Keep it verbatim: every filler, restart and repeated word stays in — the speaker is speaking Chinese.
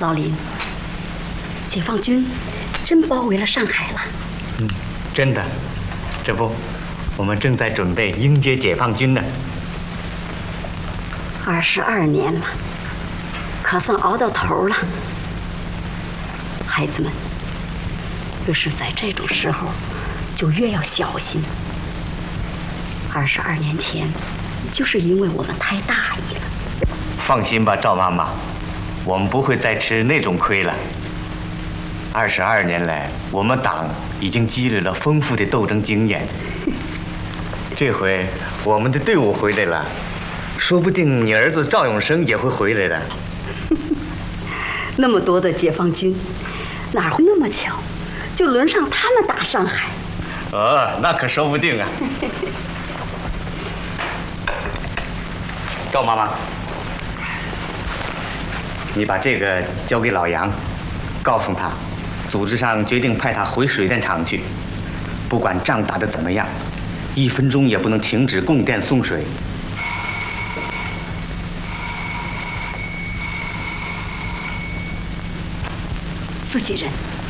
道林，解放军真包围了上海了。 嗯，真的。这不，我们正在准备迎接解放军呢。 二十二年了，可算熬到头了。孩子们，越是在这种时候，就越要小心。二十二年前，就是因为我们太大意了。 放心吧，赵妈妈，我们不会再吃那种亏了。二十二年来，我们党已经积累了丰富的斗争经验。这回我们的队伍回来了，说不定你儿子赵永生也会回来的。 那么多的解放军，哪会那么巧，就轮上他们打上海？ 哦，那可说不定啊。赵妈妈，你把这个交给老杨，告诉他，组织上决定派他回水电厂去，不管仗打得怎么样，一分钟也不能停止供电送水。 自己人。